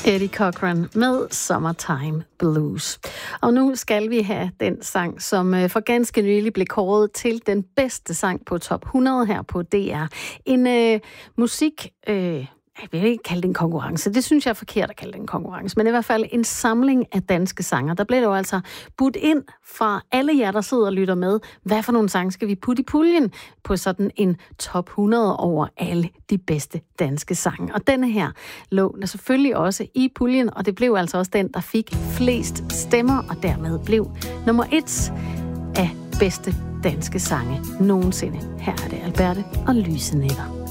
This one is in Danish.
Eddie Cochran med Summertime Blues. Og nu skal vi have den sang, som for ganske nylig blev kåret til den bedste sang på top 100 her på DR. En musik... Jeg vil ikke kalde det en konkurrence. Det synes jeg er forkert at kalde det en konkurrence. Men i hvert fald en samling af danske sanger. Der blev det jo altså budt ind fra alle jer, der sidder og lytter med. Hvad for nogle sange skal vi putte i puljen på sådan en top 100 over alle de bedste danske sange? Og denne her lå der selvfølgelig også i puljen, og det blev altså også den, der fik flest stemmer, og dermed blev nummer 1 af bedste danske sange nogensinde. Her er det Alberte og Lyse Nætter.